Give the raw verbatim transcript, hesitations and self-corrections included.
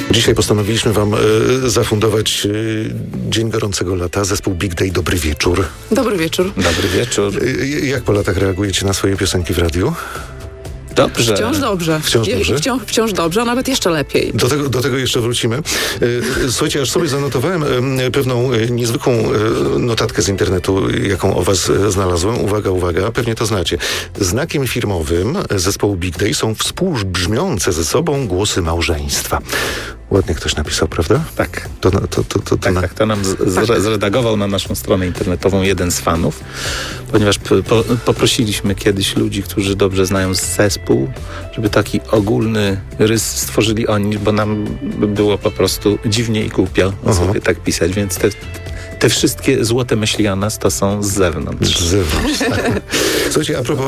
Dzisiaj postanowiliśmy wam e, zafundować e, Dzień Gorącego Lata, zespół Big Day. Dobry wieczór. Dobry wieczór. Dobry wieczór. E, jak po latach reagujecie na swoje piosenki w radiu? Dobrze. Wciąż dobrze. Wciąż dobrze? Wciąż, wciąż dobrze, a nawet jeszcze lepiej. Do tego, do tego jeszcze wrócimy. E, Słuchajcie, aż sobie zanotowałem e, pewną e, niezwykłą e, notatkę z internetu, jaką o was e, znalazłem. Uwaga, uwaga, pewnie to znacie. Znakiem firmowym zespołu Big Day są współbrzmiące ze sobą głosy małżeństwa. Ładnie ktoś napisał, prawda? Tak. To, to, to, to, to Tak, na... tak, to nam z, z, zredagował na naszą stronę internetową jeden z fanów, ponieważ p, po, poprosiliśmy kiedyś ludzi, którzy dobrze znają zespół, żeby taki ogólny rys stworzyli oni, bo nam było po prostu dziwnie i głupio sobie tak pisać, więc te, te wszystkie złote myśli o nas to są z zewnątrz. Z zewnątrz. Tak. Słuchajcie, a propos